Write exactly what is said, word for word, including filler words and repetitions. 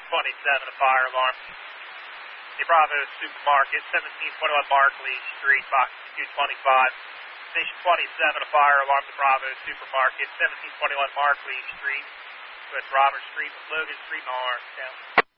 twenty-seven, a fire alarm. The Bravo Supermarket, seventeen twenty-one Markley Street, box two twenty-five. Station twenty-seven, a fire alarm. The Bravo Supermarket, seventeen twenty-one Markley Street, with Robert Street, with Logan Street, and Orange County.